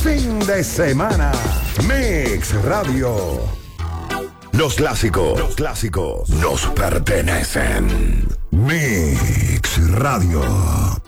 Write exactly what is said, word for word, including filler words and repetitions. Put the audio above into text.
fin de semana. Mix Radio. Los clásicos, los clásicos nos pertenecen. Mix Radio.